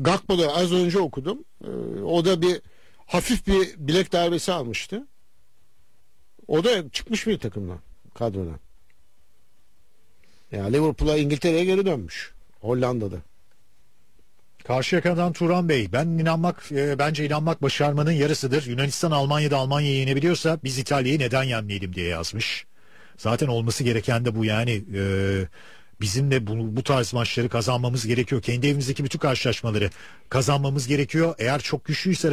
Gakpo'da az önce okudum. O da hafif bir bilek darbesi almıştı. O da çıkmış bir takımdan, kadrodan. Yani Liverpool'a, İngiltere'ye geri dönmüş. Hollanda'da. Karşıyaka'dan Turan Bey, bence inanmak başarmanın yarısıdır. Yunanistan Almanya'da Almanya'yı yenebiliyorsa biz İtalya'yı neden yenmeyelim diye yazmış. Zaten olması gereken de bu yani. Bizim de bu tarz maçları kazanmamız gerekiyor. Kendi evimizdeki bütün karşılaşmaları kazanmamız gerekiyor. Eğer çok güçlüyse